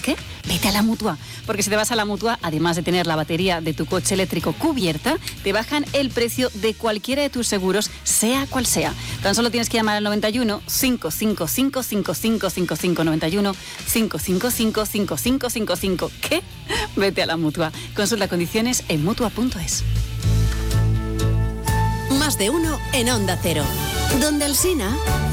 qué? Vete a la Mutua, porque si te vas a la Mutua, además de tener la batería de tu coche eléctrico cubierta, te bajan el precio de cualquiera de tus seguros, sea cual sea. Tan solo tienes que llamar al 91 555 5555 91 555 5555. ¿Qué? Vete a la Mutua. Consulta condiciones en mutua.es. Más de uno en Onda Cero. Donde Alsina.